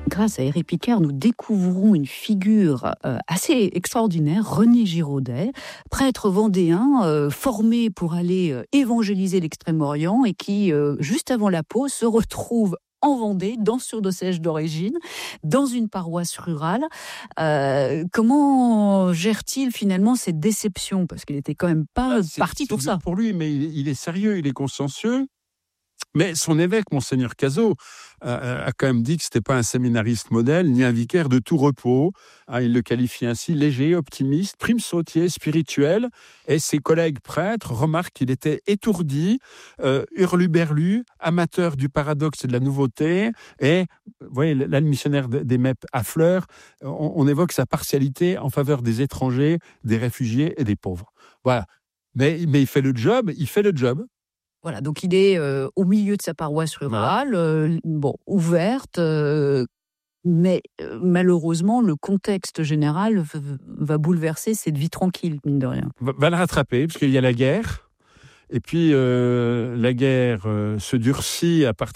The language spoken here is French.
Grâce à Éric Picard, nous découvrons une figure assez extraordinaire, René Giraudet, prêtre vendéen, formé pour aller évangéliser l'Extrême-Orient et qui, juste avant la pause, se retrouve en Vendée, dans son diocèse d'origine, dans une paroisse rurale. Comment gère-t-il finalement cette déception ? Parce qu'il n'était quand même pas parti pour ça. Pour lui, mais il est sérieux, il est consciencieux. Mais son évêque, Monseigneur Cazot, a quand même dit que c'était pas un séminariste modèle, ni un vicaire de tout repos. Il le qualifie ainsi, léger, optimiste, prime sautier, spirituel. Et ses collègues prêtres remarquent qu'il était étourdi, hurluberlu, amateur du paradoxe et de la nouveauté. Et, vous voyez, là, le missionnaire des MEP affleure. On évoque sa partialité en faveur des étrangers, des réfugiés et des pauvres. Voilà. Mais il fait le job. Voilà, donc il est au milieu de sa paroisse rurale, ouverte, mais malheureusement, le contexte général va bouleverser cette vie tranquille, mine de rien. Va le rattraper, parce qu'il y a la guerre, et puis la guerre se durcit à partir